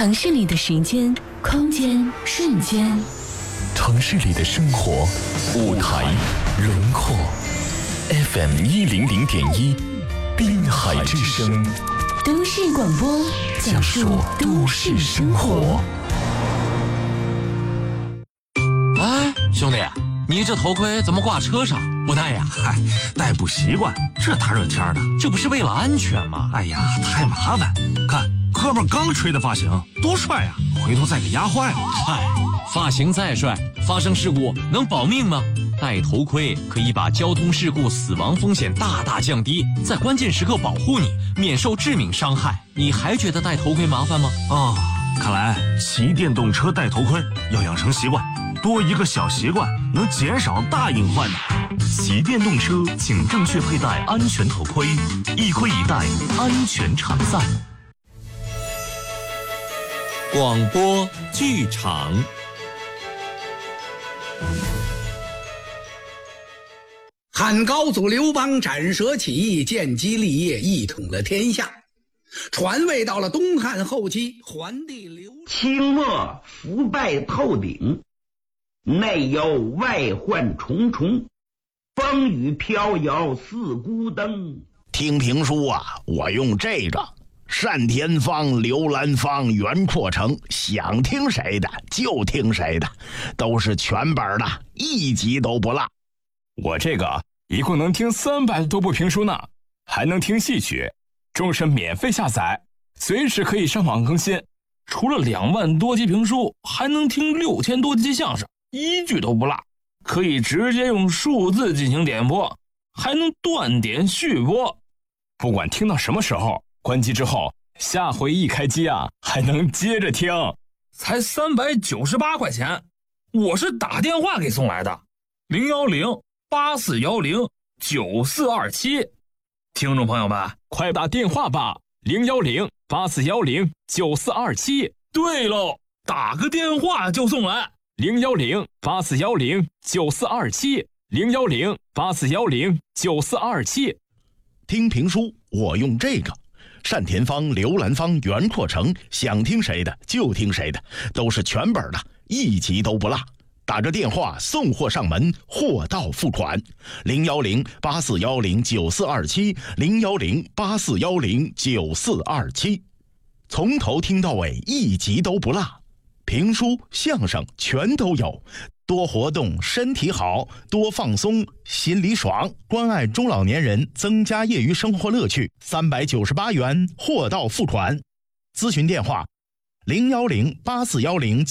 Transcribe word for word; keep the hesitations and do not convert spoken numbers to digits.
城市里的时间、空间、瞬间， 城市里的生活、舞台、轮廓。F M 一零零点一，滨海之声， 都市广播，讲述都市生活。 哎，兄弟，你这头盔怎么挂车上不戴呀？ 嗨，戴不习惯，这大热天的， 这不是为了安全吗？ 哎呀，太麻烦！看哥们刚吹的发型，多帅呀！回头再给压坏了。 嗨，发型再帅，发生事故能保命吗？戴头盔可以把交通事故死亡风险大大降低，在关键时刻保护你，免受致命伤害。你还觉得戴头盔麻烦吗？ 哦，看来骑电动车戴头盔要养成习惯，多一个小习惯能减少大隐患的。 骑电动车请正确佩戴安全头盔，一盔一戴，安全常在。 广播剧场。 汉高祖刘邦斩蛇起义，建基立业，一统了天下。传位到了东汉后期，桓帝刘清末腐败透顶，内忧外患重重，风雨飘摇似孤灯。 听评书啊，我用这个单田芳、刘兰芳、袁阔成，想听谁的就听谁的，都是全本的，一集都不落。 我这个一共能听三百多部评书呢，还能听戏曲，终身免费下载，随时可以上网更新。除了两万多集评书，还能听六千多集相声，一句都不落。可以直接用数字进行点播，还能断点续播。不管听到什么时候，关机之后，下回一开机啊，还能接着听。才三百九十八块钱，我是打电话给送来的，零幺零八四幺零九四二七。听众朋友们，快打电话吧，零幺零八四幺零九四二七。对喽，打个电话就送来，零幺零八四幺零九四二七，零幺零八四幺零九四二七。 听评书，我用这个。单田芳、刘兰芳、袁阔成，想听谁的就听谁的，都是全本的，一集都不落。打个电话送货上门，货到付款，零幺零八四幺零九四二七，零幺零八四幺零九四二七，从头听到尾，一集都不落。评书、相声全都有，多活动身体好，多放松心里爽，关爱中老年人，增加业余生活乐趣。三百九十八元，货到付款。咨询电话：零幺零八四幺零。